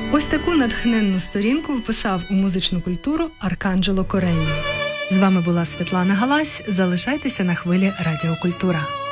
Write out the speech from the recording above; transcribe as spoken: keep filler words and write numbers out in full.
Ось таку натхненну сторінку вписав у музичну культуру Арканджело Кореллі. З вами була Світлана Галась. Залишайтеся на хвилі Радіо Культура.